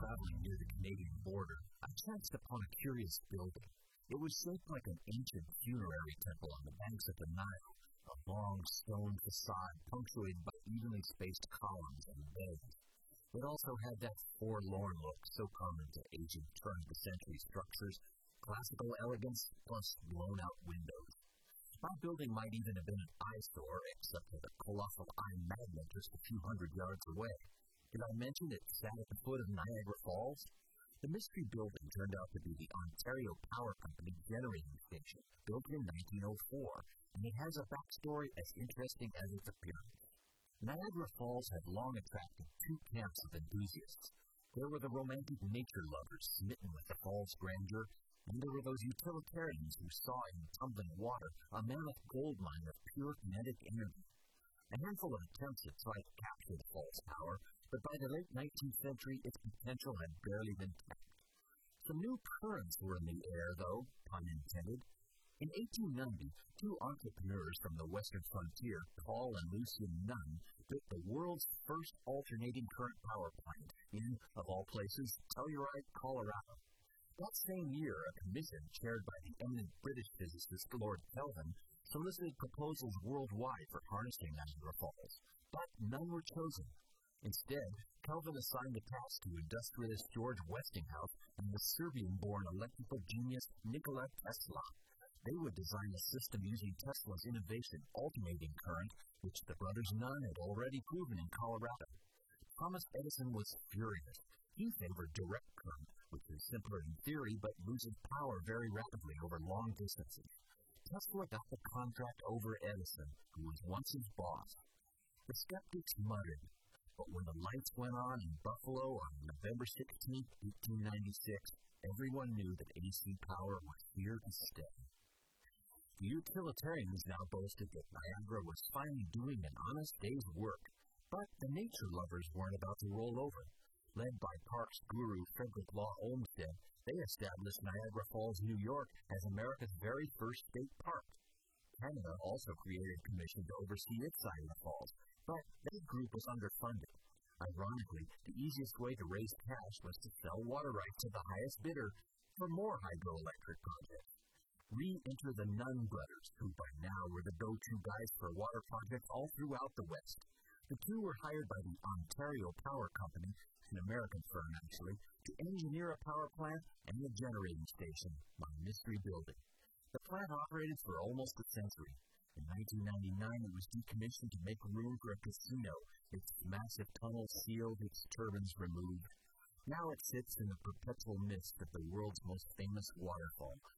traveling near the Canadian border, I chanced upon a curious building. It was shaped like an ancient funerary temple on the banks of the Nile, a long stone facade punctuated by evenly spaced columns and bays. It also had that forlorn look so common to Asian turn-of-the-century structures, classical elegance plus blown-out windows. My building might even have been an eyesore, except for the colossal eye magnet just a few hundred yards away. Did I mention it sat at the foot of Niagara Falls? The mystery building turned out to be the Ontario Power Company generating station, built in 1904, and it has a backstory as interesting as its appearance. Niagara Falls had long attracted two camps of enthusiasts. There were the romantic nature lovers smitten with the fall's grandeur, and there were those utilitarians who saw in the tumbling water a mammoth gold mine of pure kinetic energy. A handful of attempts had tried to capture the fall's power, but by the late 19th century its potential had barely been tapped. Some new currents were in the air, though, pun intended. In 1890, two entrepreneurs from the western frontier, Paul and Lucian Nunn, built the world's first alternating current power plant in, of all places, Telluride, Colorado. That same year, a commission chaired by the eminent British physicist Lord Kelvin solicited proposals worldwide for harnessing Niagara Falls, but none were chosen. Instead, Kelvin assigned the task to industrialist George Westinghouse and the Serbian-born electrical genius Nikola Tesla. They would design a system using Tesla's innovation, alternating current, which the brothers Nunn had already proven in Colorado. Thomas Edison was furious. He favored direct current, which is simpler in theory but loses power very rapidly over long distances. Tesla got the contract over Edison, who was once his boss. The skeptics muttered, but when the lights went on in Buffalo on November 16, 1896, everyone knew that AC power was here to stay. The utilitarians now boasted that Niagara was finally doing an honest day's work, but the nature lovers weren't about to roll over. Led by parks guru Frederick Law Olmsted, they established Niagara Falls, New York, as America's very first state park. Canada also created a commission to oversee its side of the falls, but that group was underfunded. Ironically, the easiest way to raise cash was to sell water rights to the highest bidder for more hydroelectric projects. Re-enter the Nunn brothers, who by now were the go-to guys for water projects all throughout the West. The two were hired by the Ontario Power Company, an American firm actually, to engineer a power plant and a generating station, my mystery building. The plant operated for almost a century. In 1999, it was decommissioned to make room for a casino, its massive tunnels sealed, its turbines removed. Now it sits in the perpetual mist of the world's most famous waterfall,